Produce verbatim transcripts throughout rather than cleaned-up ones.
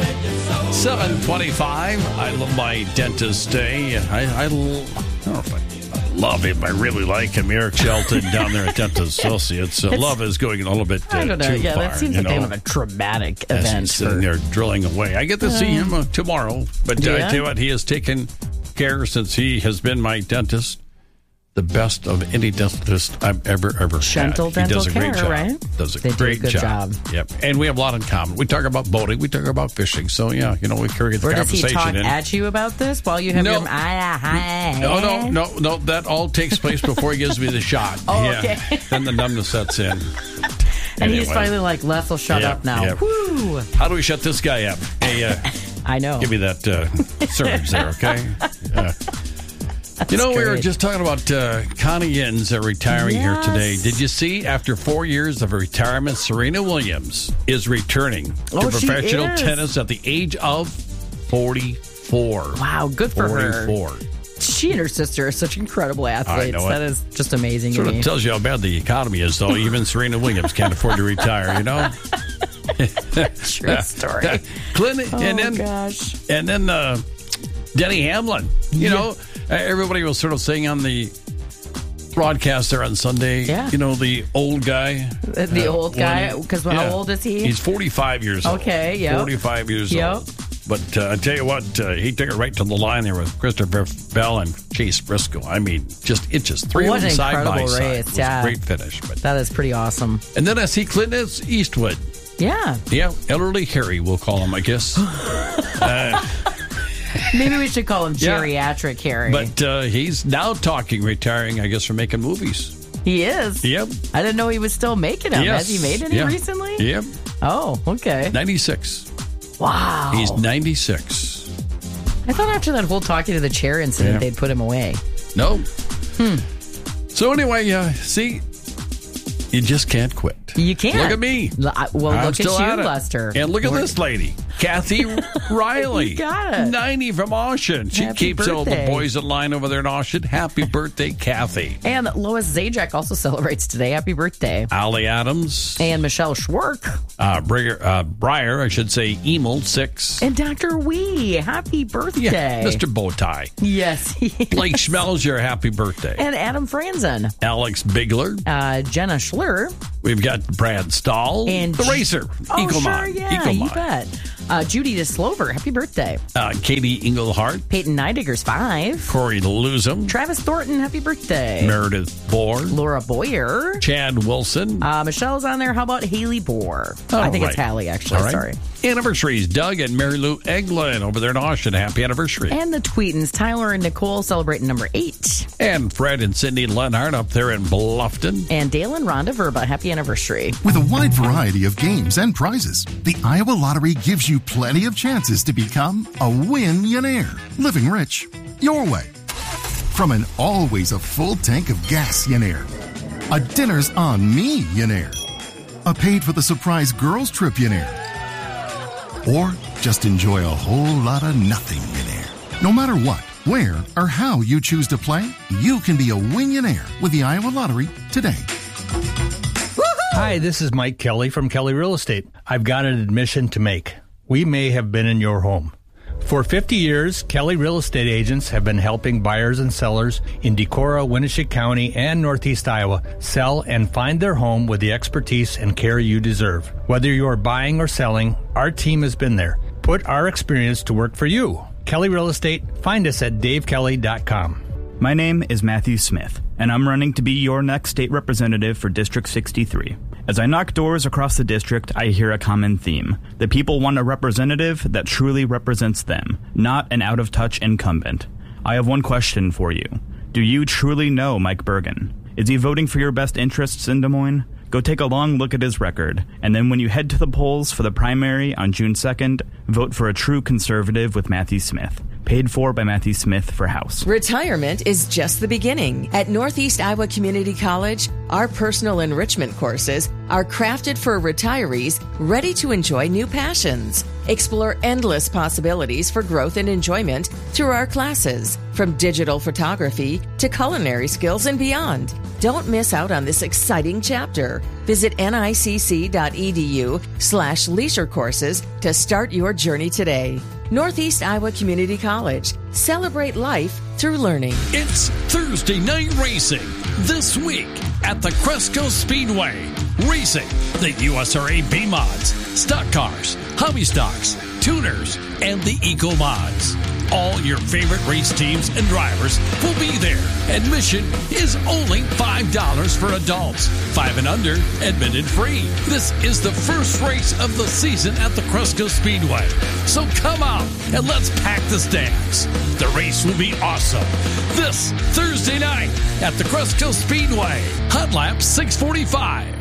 seven twenty-five. I love my dentist day. I, I, I don't know if I love him. I really like him. Eric Shelton down there at Dental Associates. Uh, love is going a little bit uh, I don't know. too Yeah, far. that seems you like know? kind of a traumatic As event. he's sitting For, there drilling away. I get to see him uh, tomorrow. But uh, I Yeah. tell you what, he has taken care since he has been my dentist. The best of any dentist I've ever, ever Gentle had. He does a dental great care, job. right? Does a They do a great good job. Yep. And we have a lot in common. We talk about boating. We talk about fishing. So, yeah, you know, we carry the or does he conversation talk in. at you about this while you have No. your... Ah, hi. No, no, no, no. That all takes place before he gives me the shot. Oh, yeah. okay. Then the numbness sets in. And he's Anyway. finally like, Les will shut Yeah, up now. yeah. Woo! How do we shut this guy up? Hey, uh, I know. give me that uh, surge there, okay? Uh, you know, we were great. just talking about uh, Connie Yins uh, retiring here Yes. today. Did you see, after four years of retirement, Serena Williams is returning Oh, to she professional is. tennis at the age of forty-four. Wow, good for her. forty-four. She and her sister are such incrable athletes. know it. That is just amazing Sort to of me. tells you how bad the economy is, though. Even Serena Williams can't afford to retire, you know? True story. Clint, Oh, and then, gosh. and then uh, Denny Hamlin. You Yeah. know, uh, everybody was sort of saying on the broadcast there on Sunday, Yeah. you know, the old guy. The the uh, old guy, when- because how old is he? He's forty-five years old. Okay, yep. forty-five years Yep. old. But uh, I tell you what, uh, he took it right to the line there with Christopher Bell and Chase Briscoe. I mean, just inches. Three What of them an side by incredible side. race, It was yeah. a great finish. But That is pretty awesome. And then I see Clint Eastwood. Yeah. Yeah, elderly Harry, we'll call him, I guess. uh, Maybe we should call him Yeah. geriatric Harry. but uh, he's now talking retiring, I guess, from making movies. he is. Yep. I didn't know he was still making them. Yes. Has he made any Yeah. recently? Yep. Oh, okay. ninety-six. Wow. He's ninety-six. I thought after that whole talking to the chair incident, Yeah. they'd put him away. No. Hmm. So anyway, uh, see, you just can't quit. You can't. Look at me. L- I- Well, I'm look still at at you, it. Lester. And look at We're- this lady, Kathy Riley. You got it. ninety from Ocean. She Happy keeps all the birthday. boys in line over there in Ocean. Happy birthday, Kathy. And Lois Zajac also celebrates today. Happy birthday. Allie Adams. And Michelle Schwark. Uh, Breyer, uh, Breyer, I should say, Emil, six. And Doctor Wee. Happy birthday. Yeah, Mister Bowtie. Yes. he is. Blake Schmelzer, happy birthday. And Adam Franzen. Alex Bigler. Uh, Jenna Schler. We've got Brad Stahl. And the J- racer. Oh, Eaglemon. sure, yeah, Eaglemon. you bet. Uh, Judy DeSlover, happy birthday. Uh, Katie Engelhart. Peyton Neidigger's five. Corey Luzum. Travis Thornton, happy birthday. Meredith Bohr. Laura Boyer. Chad Wilson. Uh, Michelle's on there. How about Haley Bohr? All I think right. it's Hallie, actually. All right. Sorry. Anniversaries. Doug and Mary Lou Eglin over there in Austin. Happy anniversary. And the Tweetons, Tyler and Nicole celebrating number eight. And Fred and Cindy Lenhart up there in Bluffton. And Dale and Rhonda Verba, happy anniversary. With a wide variety of games and prizes, the Iowa Lottery gives you plenty of chances to become a win-yonaire, living rich your way. From an always a full tank of gas-yonaire, a dinner's on me-yonaire, a paid for the surprise girls trip-yonaire, or just enjoy a whole lot of nothing-yonaire. No matter what, where, or how you choose to play, you can be a win-yonaire with the Iowa Lottery today. Hi, this is Mike Kelly from Kelly Real Estate. I've got an admission to make. We may have been in your home. For fifty years, Kelly Real Estate agents have been helping buyers and sellers in Decorah, Winneshiek County, and Northeast Iowa sell and find their home with the expertise and care you deserve. Whether you're buying or selling, our team has been there. Put our experience to work for you. Kelly Real Estate, find us at dave kelly dot com. My name is Matthew Smith, and I'm running to be your next state representative for District sixty-three. As I knock doors across the district, I hear a common theme. The people want a representative that truly represents them, not an out-of-touch incumbent. I have one question for you. Do you truly know Mike Bergen? Is he voting for your best interests in Des Moines? Go take a long look at his record, and then when you head to the polls for the primary on June second, vote for a true conservative with Matthew Smith. Paid for by Matthew Smith for House. Retirement is just the beginning. At Northeast Iowa Community College, our personal enrichment courses are crafted for retirees ready to enjoy new passions. Explore endless possibilities for growth and enjoyment through our classes, from digital photography to culinary skills and beyond. Don't miss out on this exciting chapter. Visit nicc.edu slash leisure courses to start your journey today. Northeast Iowa Community College. Celebrate life through learning. It's Thursday night racing this week at the Cresco Speedway. Racing the U S R A B-Mods, stock cars, hobby stocks, tuners, and the Eco Mods. All your favorite race teams and drivers will be there. Admission is only five dollars for adults. Five and under, admitted free. This is the first race of the season at the Cresco Speedway. So come out and let's pack the stands. The race will be awesome. This Thursday night at the Cresco Speedway. Hot Lap six forty-five.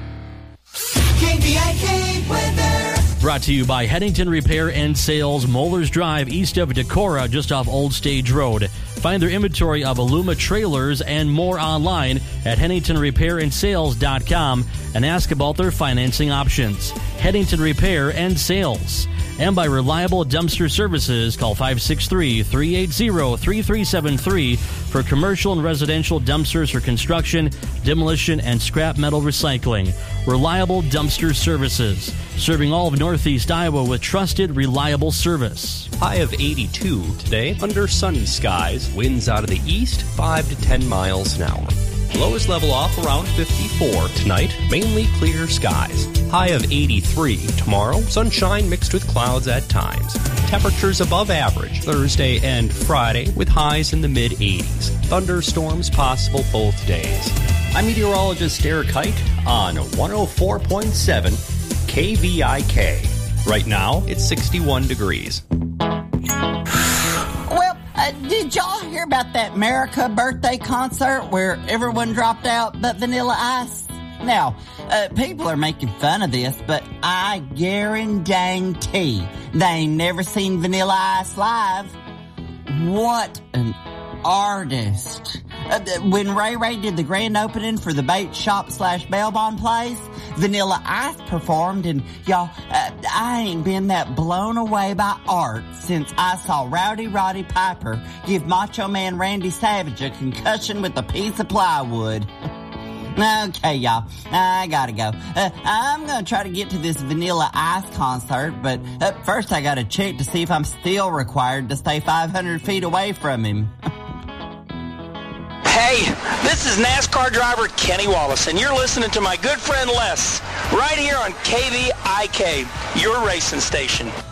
K V I K weather. Brought to you by Headington Repair and Sales, Mollers Drive, east of Decorah, just off Old Stage Road. Find their inventory of Aluma trailers and more online at Headington Repair and Sales dot com and ask about their financing options. Headington Repair and Sales. And by Reliable Dumpster Services, call five six three, three eight zero, three three seven three for commercial and residential dumpsters for construction, demolition, and scrap metal recycling. Reliable Dumpster Services, serving all of Northeast Iowa with trusted, reliable service. High of eighty-two today, under sunny skies, winds out of the east, five to ten miles an hour. Lows level off around fifty-four tonight, mainly clear skies. High of eighty-three tomorrow, sunshine mixed with clouds at times. Temperatures above average Thursday and Friday with highs in the mid-eighties. Thunderstorms possible both days. I'm meteorologist Eric Height on one oh four point seven K V I K. Right now, it's sixty-one degrees. Uh, did y'all hear about that America birthday concert where everyone dropped out but Vanilla Ice? Now, uh, people are making fun of this, but I guarantee they ain't never seen Vanilla Ice live. What an artist. Uh, when Ray Ray did the grand opening for the bait shop slash bail bond place, Vanilla Ice performed, and y'all, uh, I ain't been that blown away by art since I saw Rowdy Roddy Piper give Macho Man Randy Savage a concussion with a piece of plywood. Okay, y'all, I gotta go. Uh, I'm gonna try to get to this Vanilla Ice concert, but uh, first I gotta check to see if I'm still required to stay five hundred feet away from him. Hey, this is NASCAR driver Kenny Wallace, and you're listening to my good friend Les, right here on K V I K, your racing station.